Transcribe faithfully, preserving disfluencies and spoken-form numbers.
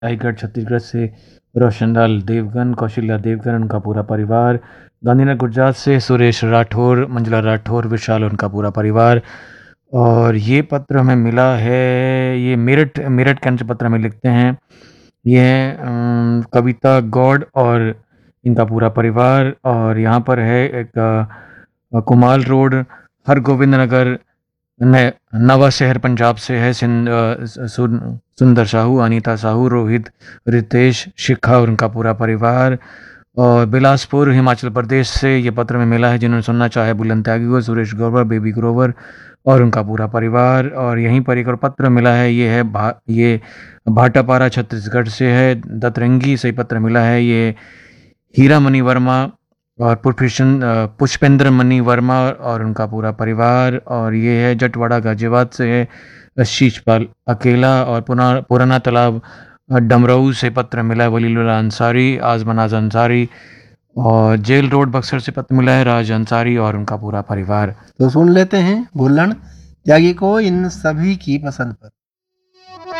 रायगढ़ छत्तीसगढ़ से रोशनलाल देवगन, कौशल्या देवगन, उनका पूरा परिवार। गांधीनगर गुजरात से सुरेश राठौर, मंजुला राठौर, विशाल, उनका पूरा परिवार। और ये पत्र हमें मिला है, ये मेरठ मेरठ के अंश पत्र में लिखते हैं। ये है अम, कविता गौड़ और इनका पूरा परिवार। और यहाँ पर है एक अ, कुमाल रोड, हरगोविंद नगर, न नवा शहर पंजाब से है सिंध अ, सुन, सुंदर साहू, अनीता साहू, रोहित, रितेश, शिखा और उनका पूरा परिवार। और बिलासपुर हिमाचल प्रदेश से ये पत्र में मिला है, जिन्होंने सुनना चाहे बुलंद त्यागी को, सुरेश ग्रोवर, बेबी ग्रोवर और उनका पूरा परिवार। और यहीं पर एक और पत्र मिला है, ये है भा ये भाटापारा छत्तीसगढ़ से है, दतरंगी से पत्र मिला है। ये हीरा मणि वर्मा और पुष्पेशन अ, पुष्पेंद्र मणि वर्मा और उनका पूरा परिवार। और ये है जटवाड़ा गाजियाबाद से है शीशपाल अकेला। और पुना पुराना तालाब अ, डमरऊ से पत्र मिला है वलीलुल्लाह अंसारी, आजमनाज अंसारी। और जेल रोड बक्सर से पत्र मिला है राज अंसारी और उनका पूरा परिवार। तो सुन लेते हैं बुल्लन त्यागी को इन सभी की पसंद पर।